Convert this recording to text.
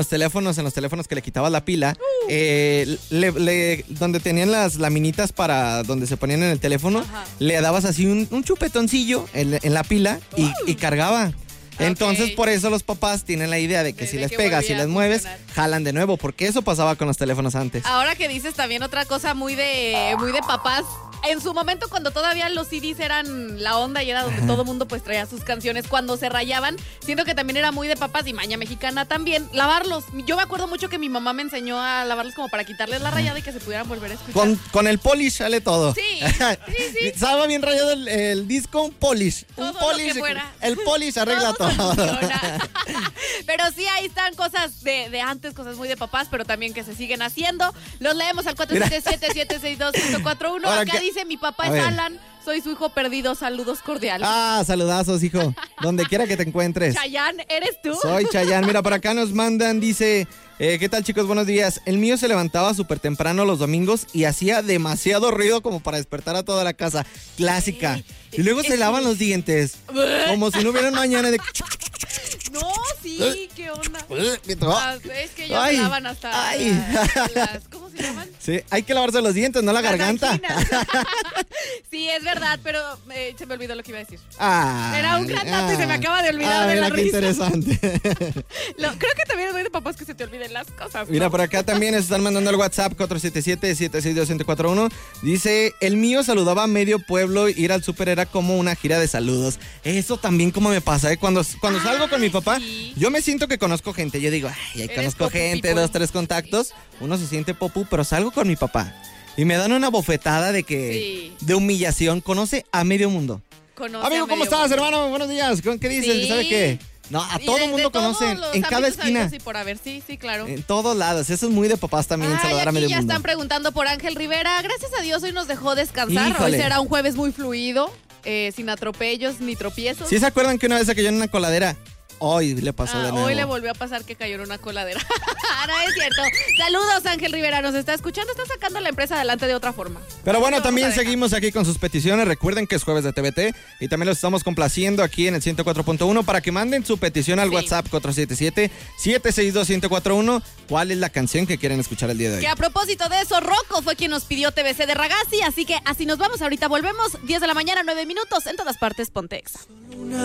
En los teléfonos que le quitabas la pila, donde tenían las laminitas para donde se ponían en el teléfono, ajá, le dabas así un chupetoncillo en la pila y cargaba. Entonces, por eso los papás tienen la idea de que si les pegas, si les mueves, jalan de nuevo, porque eso pasaba con los teléfonos antes. Ahora que dices también otra cosa muy de papás. En su momento, cuando todavía los CDs eran la onda y era donde todo mundo pues traía sus canciones, cuando se rayaban, siento que también era muy de papás y maña mexicana también, lavarlos. Yo me acuerdo mucho que mi mamá me enseñó a lavarlos como para quitarles la rayada y que se pudieran volver a escuchar. Con el polish sale todo. Sí. Estaba bien rayado el disco, un polish. Todo un polish, lo que fuera. El polish arregla todo. Pero sí, ahí están cosas de antes, cosas muy de papás, pero también que se siguen haciendo. Los leemos al 477-762-1041. Acá dice, mi papá es Alan, soy su hijo perdido, saludos cordiales. Saludazos, hijo, donde quiera que te encuentres. Chayán, ¿eres tú? Soy Chayán, mira, por acá nos mandan, dice, ¿qué tal, chicos? Buenos días. El mío se levantaba súper temprano los domingos y hacía demasiado ruido como para despertar a toda la casa. Clásica. Y luego se lavan los dientes, como si no hubiera un mañana de... No, sí, ¿qué onda? Es que ellos se lavan hasta las... ¿Cómo se llaman? Sí, hay que lavarse los dientes, no la garganta. Sí, es verdad, pero se me olvidó lo que iba a decir. Era un gran dato y se me acaba de olvidar de la risa. Qué interesante. Creo que también es muy de papás que se te olviden las cosas, ¿no? Mira, por acá también están mandando el WhatsApp 477-762-1041. Dice, el mío saludaba a medio pueblo, ir al súper era como una gira de saludos. Eso también como me pasa, Cuando salgo con mi papá, sí, yo me siento que conozco gente. Yo digo, ahí conozco gente, people. 2, 3 contactos. Uno se siente popú, pero salgo con mi papá y me dan una bofetada de humillación. Conoce a medio mundo. Amigo, ¿cómo estás, hermano? Buenos días. ¿Qué dices? Sí. ¿Sabe qué? No, a todo el mundo conoce, en cada esquina. Sí, por haber, sí, claro. En todos lados, eso es muy de papás también, saludar a medio mundo. Ya están preguntando por Ángel Rivera. Gracias a Dios hoy nos dejó descansar. Híjole. Hoy será un jueves muy fluido, sin atropellos ni tropiezos. ¿Sí se acuerdan que una vez se cayó en una coladera? Hoy le pasó de nuevo. Hoy le volvió a pasar que cayó en una coladera. No es cierto. Saludos, Ángel Rivera. Nos está escuchando. Está sacando la empresa adelante de otra forma. Pero bueno, también seguimos aquí con sus peticiones. Recuerden que es jueves de TVT y también los estamos complaciendo aquí en el 104.1 para que manden su petición al WhatsApp 477-762-1041. ¿Cuál es la canción que quieren escuchar el día de hoy? Que a propósito de eso, Rocco fue quien nos pidió TBC de Ragazzi. Así que así nos vamos. Ahorita volvemos. 10 de la mañana, 9 minutos. En todas partes, ponte Exa.